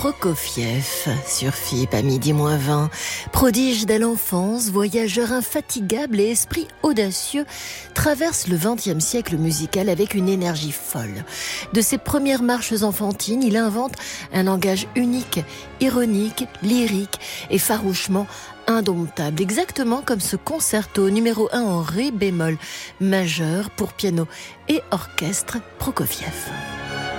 Prokofiev, sur FIP à 12h20. Prodige dès l'enfance, voyageur infatigable et esprit audacieux, traverse le XXe siècle musical avec une énergie folle. De ses premières marches enfantines, il invente un langage unique, ironique, lyrique et farouchement indomptable, exactement comme ce concerto numéro 1 en ré bémol majeur pour piano et orchestre Prokofiev.